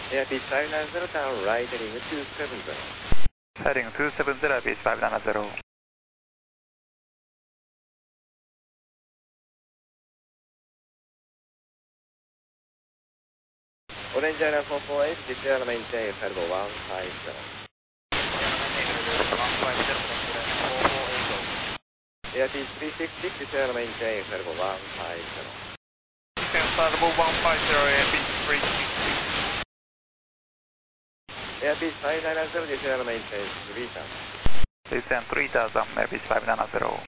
Airbus 590 down right heading 270. Heading 270, Airbus 590. Orange Area 448, declare maintain Servo 150. Airbus 366, declare maintain Servo 150. Servo 150, Airbus 366. Airbus 590, declare maintain 3000. Descend 3000, Airbus 590.